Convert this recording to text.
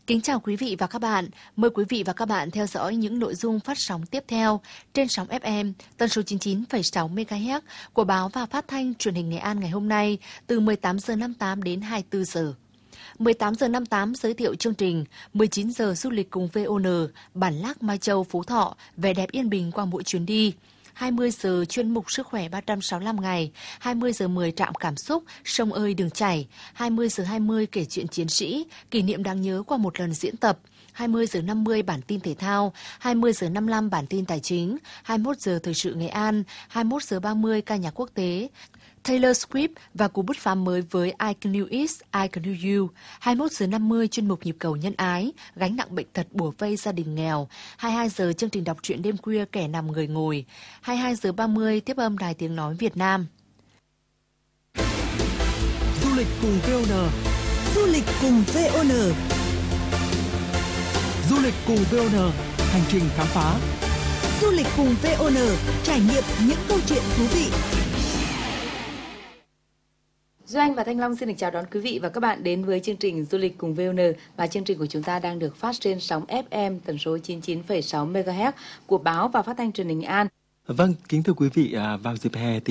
Kính chào quý vị và các bạn. Mời quý vị và các bạn theo dõi những nội dung phát sóng tiếp theo trên sóng FM tần số 99,6 MHz của báo và phát thanh truyền hình Nghệ An ngày hôm nay từ 18 giờ 58 đến 24 giờ. 18 giờ 58 giới thiệu chương trình, 19 giờ du lịch cùng VON, Bản Lác Mai Châu Phú Thọ, vẻ đẹp yên bình qua mỗi chuyến đi. 20 giờ chuyên mục sức khỏe 365 ngày, 20 giờ 10 trạm cảm xúc, sông ơi đừng chảy, 20 giờ 20 kể chuyện chiến sĩ, kỷ niệm đáng nhớ qua một lần diễn tập, 20 giờ 50 bản tin thể thao, 20 giờ 55 bản tin tài chính, 21 giờ thời sự Nghệ An, 21 giờ 30 ca nhạc quốc tế, Taylor Swift và cú bứt phá mới với I Can Do It, I Can Do You. 21 giờ 50 chuyên mục nhịp cầu nhân ái, gánh nặng bệnh tật bủa vây gia đình nghèo. 22 giờ chương trình đọc truyện đêm khuya kẻ nằm người ngồi. 22 giờ 30 tiếp âm Đài Tiếng Nói Việt Nam. Du lịch cùng VON. Du lịch cùng VON. Du lịch cùng VON, hành trình khám phá. Du lịch cùng VON, trải nghiệm những câu chuyện thú vị. Doanh và Thanh Long xin được chào đón quý vị và các bạn đến với chương trình Du lịch cùng VON, và chương trình của chúng ta đang được phát trên sóng FM tần số 99,6 MHz của báo và phát thanh truyền hình Nghệ An. Vâng, kính thưa quý vị, vào dịp hè thì